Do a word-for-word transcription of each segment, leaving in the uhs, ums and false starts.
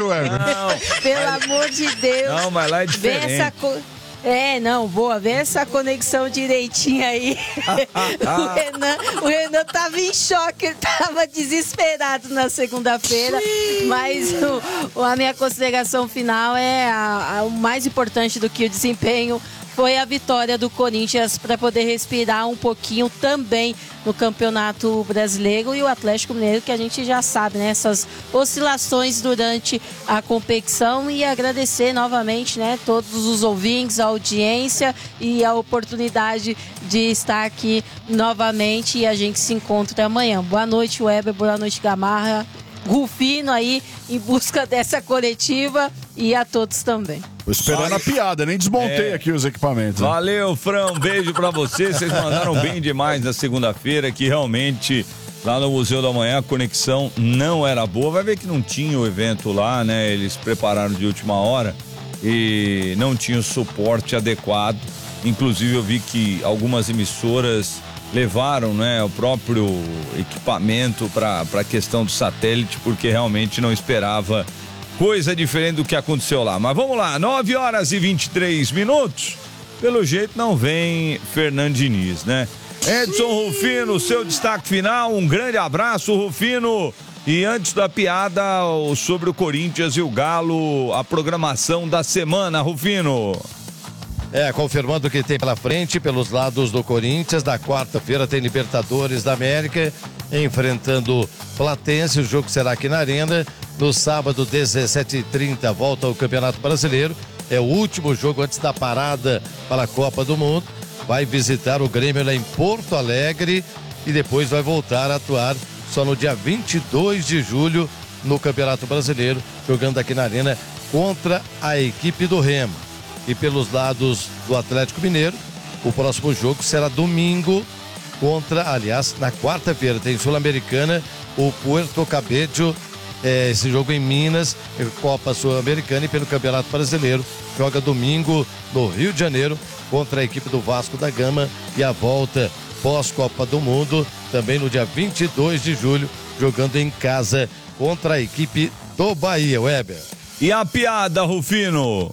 Weber. Não, Pelo amor de Deus. Não, mas lá é Vê diferente. essa co... É, não, boa, vê essa conexão direitinha aí. o, Renan, o Renan tava em choque, ele tava desesperado na segunda-feira, mas o, a minha consideração final é a, a, o mais importante do que o desempenho foi a vitória do Corinthians para poder respirar um pouquinho também no Campeonato Brasileiro, e o Atlético Mineiro, que a gente já sabe, né, essas oscilações durante a competição, e agradecer novamente, né, todos os ouvintes, a audiência e a oportunidade de estar aqui novamente, e a gente se encontra amanhã. Boa noite, Weber, boa noite, Gamarra, Rufino aí em busca dessa coletiva, e a todos também. Tô esperando a piada, nem desmontei É. aqui os equipamentos. né? Valeu, Fran, um beijo pra você. Vocês mandaram bem demais na segunda-feira, que realmente lá no Museu da Manhã a conexão não era boa. Vai ver que não tinha o evento lá, né? Eles prepararam de última hora e não tinha o suporte adequado. Inclusive eu vi que algumas emissoras levaram, né, o próprio equipamento para a questão do satélite, porque realmente não esperava coisa diferente do que aconteceu lá. Mas vamos lá, nove horas e vinte e três minutos. Pelo jeito não vem Fernando Diniz, né? Edson Rufino, seu destaque final, um grande abraço, Rufino. E antes da piada sobre o Corinthians e o Galo, a programação da semana, Rufino. É, confirmando que tem pela frente, pelos lados do Corinthians, na quarta-feira tem Libertadores da América, enfrentando Platense, o jogo será aqui na Arena. No sábado, dezessete e trinta, volta ao Campeonato Brasileiro, é o último jogo antes da parada para a Copa do Mundo. Vai visitar o Grêmio lá em Porto Alegre e depois vai voltar a atuar só no dia vinte e dois de julho no Campeonato Brasileiro, jogando aqui na Arena contra a equipe do Remo. E pelos lados do Atlético Mineiro, o próximo jogo será domingo contra, aliás, na quarta-feira tem Sul-Americana, o Puerto Cabello, é, esse jogo em Minas, Copa Sul-Americana, e pelo Campeonato Brasileiro, joga domingo no Rio de Janeiro contra a equipe do Vasco da Gama, e a volta pós-Copa do Mundo, também no dia vinte e dois de julho, jogando em casa contra a equipe do Bahia, Weber. E a piada, Rufino?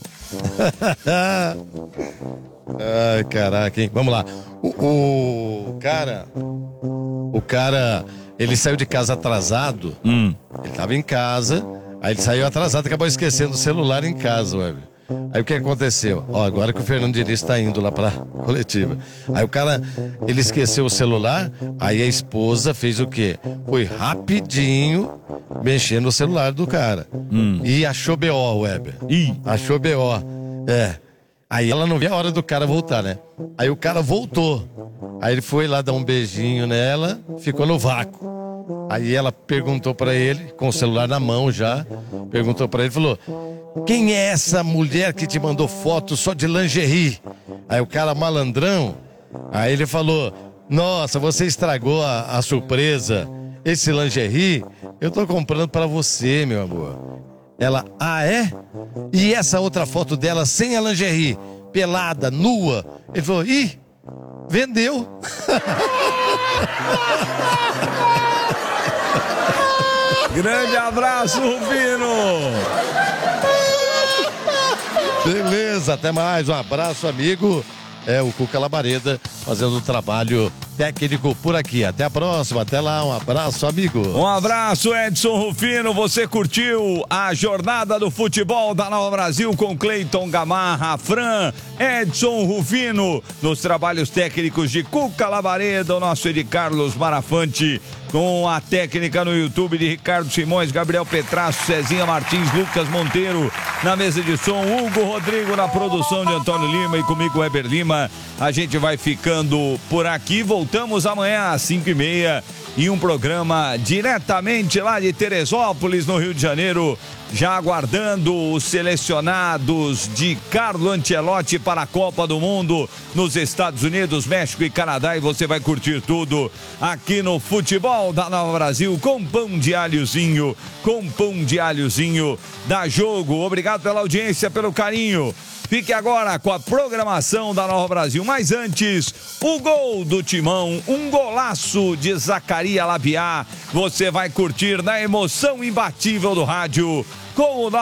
Ai, caraca, hein? Vamos lá. O, o cara, o cara, ele saiu de casa atrasado. Hum. Ele tava em casa, aí ele saiu atrasado, acabou esquecendo o celular em casa, Weber. Aí o que aconteceu? Ó, agora que o Fernando Diniz está indo lá pra coletiva. Aí o cara, ele esqueceu o celular, aí a esposa fez o quê? Foi rapidinho mexer no celular do cara. Hum. E achou B O, Weber. Ih. Achou B O. É. Aí ela não viu a hora do cara voltar, né? Aí o cara voltou. Aí ele foi lá dar um beijinho nela, ficou no vácuo. Aí ela perguntou pra ele, com o celular na mão já, perguntou pra ele, falou: quem é essa mulher que te mandou foto só de lingerie? Aí o cara malandrão, aí ele falou: nossa, você estragou a, a surpresa. Esse lingerie eu tô comprando pra você, meu amor. Ela: ah, é? E essa outra foto dela sem a lingerie, pelada, nua? Ele falou: ih, vendeu. Grande abraço, Rufino! Beleza, até mais. Um abraço, amigo. É o Cuca Labareda fazendo o trabalho técnico por aqui. Até a próxima, até lá. Um abraço, amigo. Um abraço, Edson Rufino. Você curtiu a jornada do futebol da Nova Brasil com Cleiton Gamarra, Fran, Edson Rufino, nos trabalhos técnicos de Cuca Labareda, o nosso Edi Carlos Marafante, com a técnica no YouTube de Ricardo Simões, Gabriel Petrasso, Cezinha Martins, Lucas Monteiro na mesa de som, Hugo Rodrigo na produção de Antônio Lima e comigo, Weber Lima. A gente vai ficando por aqui. Voltamos amanhã às cinco e meia em um programa diretamente lá de Teresópolis, no Rio de Janeiro, já aguardando os selecionados de Carlo Ancelotti para a Copa do Mundo nos Estados Unidos, México e Canadá, e você vai curtir tudo aqui no Futebol da Nova Brasil com pão de alhozinho, com pão de alhozinho da Jogo. Obrigado pela audiência, pelo carinho. Fique agora com a programação da Nova Brasil. Mas antes, o gol do Timão, um golaço de Zacarias Labiá. Você vai curtir na emoção imbatível do rádio com o